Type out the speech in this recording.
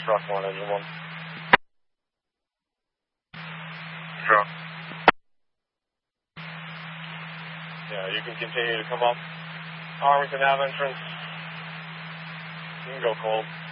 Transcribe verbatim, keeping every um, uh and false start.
truck one, engine one. Truck. Yeah, you can continue to come up. Arlington Ave entrance. You can go cold.